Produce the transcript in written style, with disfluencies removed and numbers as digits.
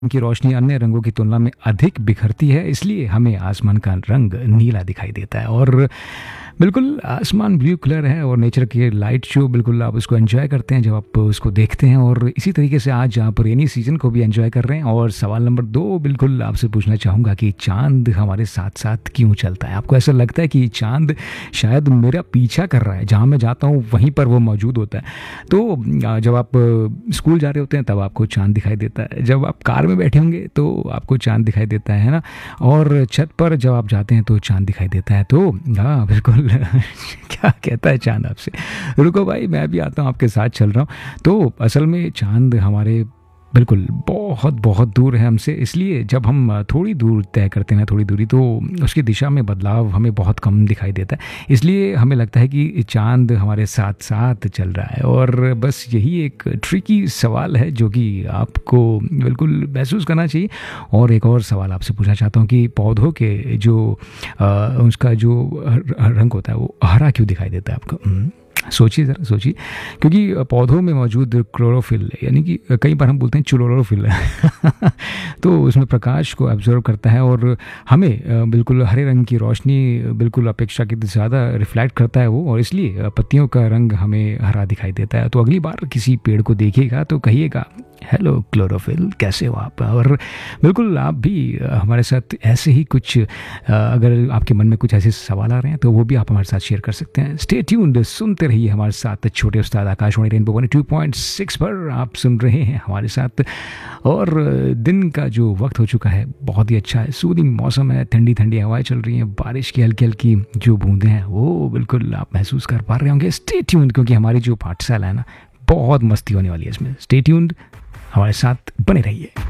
की रोशनी अन्य रंगों की तुलना में अधिक बिखरती है, इसलिए हमें आसमान का रंग नीला दिखाई देता है। और बिल्कुल आसमान ब्लू कलर है और नेचर की लाइट शो बिल्कुल आप उसको एंजॉय करते हैं जब आप उसको देखते हैं। और इसी तरीके से आज आप रेनी सीजन को भी एंजॉय कर रहे हैं। और सवाल नंबर 2 बिल्कुल आपसे पूछना चाहूँगा कि चांद हमारे साथ साथ क्यों चलता है? आपको ऐसा लगता है कि चांद शायद मेरा पीछा कर रहा है, जहाँ मैं जाता हूँ वहीं पर वो मौजूद होता है? तो जब आप स्कूल जा रहे होते हैं तब आपको चांद दिखाई देता है, जब आप कार में बैठे होंगे तो आपको चांद दिखाई देता है ना, और छत पर जब आप जाते हैं तो चांद दिखाई देता है। तो हाँ बिल्कुल क्या कहता है चांद आपसे? रुको भाई, मैं भी आता हूँ, आपके साथ चल रहा हूँ। तो असल में चांद हमारे बिल्कुल बहुत बहुत दूर है हमसे, इसलिए जब हम थोड़ी दूर तय करते हैं, थोड़ी दूरी, तो उसकी दिशा में बदलाव हमें बहुत कम दिखाई देता है। इसलिए हमें लगता है कि चांद हमारे साथ साथ चल रहा है। और बस यही एक ट्रिकी सवाल है जो कि आपको बिल्कुल महसूस करना चाहिए। और एक और सवाल आपसे पूछना चाहता हूँ कि पौधों के जो उसका जो रंग होता है वो हरा क्यों दिखाई देता है आपको? सोचिए ज़रा, सोचिए। क्योंकि पौधों में मौजूद क्लोरोफिल, यानी कि कई बार हम बोलते हैं क्लोरोफिल तो उसमें प्रकाश को एब्जॉर्व करता है और हमें बिल्कुल हरे रंग की रोशनी बिल्कुल अपेक्षाकृत ज़्यादा रिफ्लेक्ट करता है वो, और इसलिए पत्तियों का रंग हमें हरा दिखाई देता है। तो अगली बार किसी पेड़ को देखिएगा तो कहिएगा, हेलो क्लोरोफिल, कैसे हो आप? और बिल्कुल आप भी हमारे साथ ऐसे ही कुछ अगर आपके मन में कुछ ऐसे सवाल आ रहे हैं तो वो भी आप हमारे साथ शेयर कर सकते हैं। स्टे ट्यून्ड, सुनते रहिए हमारे साथ छोटे उस्ताद आकाशवाणी रेनबो 102.6 पर आप सुन रहे हैं हमारे साथ। और दिन का जो वक्त हो चुका है बहुत ही अच्छा है, सूदिंग मौसम है, ठंडी ठंडी हवाएं चल रही हैं, बारिश की हल्की हल्की जो बूंदें हैं वो बिल्कुल आप महसूस कर पा रहे होंगे। स्टे ट्यून्ड, क्योंकि हमारी जो पाठशाला है ना, बहुत मस्ती होने वाली है इसमें। स्टे ट्यून्ड, हमारे साथ बने रहिए।